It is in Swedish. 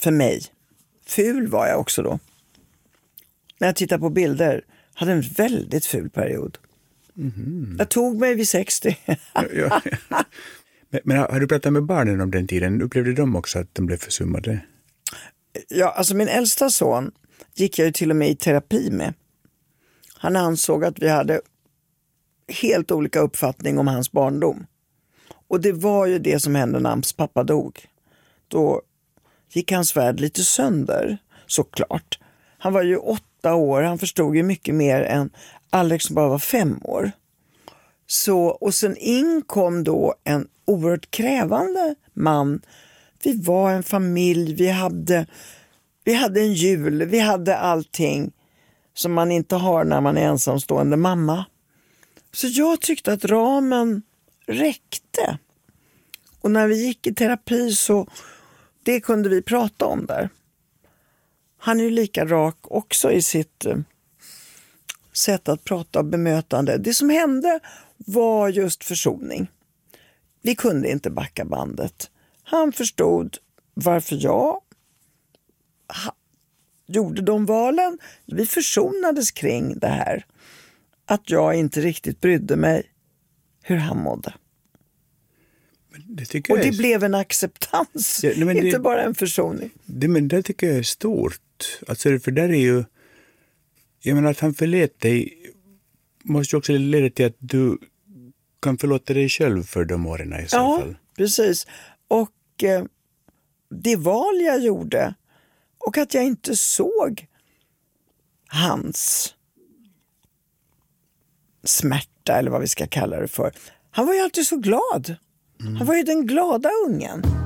för mig. Ful var jag också då. När jag tittar på bilder hade en väldigt ful period. Jag tog mig vid 60. Ja. Men har du pratat med barnen om den tiden? Upplevde de också att de blev försummade? Ja, alltså min äldsta son gick jag ju till och med i terapi med. Han ansåg att vi hade helt olika uppfattning om hans barndom. Och det var ju det som hände när hans pappa dog. Då gick hans värld lite sönder, såklart. Han var ju 8 år, han förstod ju mycket mer än Alex som bara var 5 år. Så, och sen in kom då en oerhört krävande man. Vi var en familj, vi hade en jul, vi hade allting som man inte har när man är ensamstående mamma. Så jag tyckte att ramen räckte. Och när vi gick i terapi så det kunde vi prata om där. Han är ju lika rak också i sitt sätt att prata och bemötande. Det som hände var just försoning. Vi kunde inte backa bandet. Han förstod varför jag gjorde de valen. Vi försonades kring det här. Att jag inte riktigt brydde mig hur han mådde. Och det blev en acceptans, ja, inte bara en försoning. Men det tycker jag är stort. Alltså, för där är ju, jag menar att han förlät dig måste ju också leda till att du kan förlåta dig själv för de åren i så fall. Ja, precis. Och det val jag gjorde och att jag inte såg hans smärta eller vad vi ska kalla det för. Han var ju alltid så glad. Han var ju den glada ungen.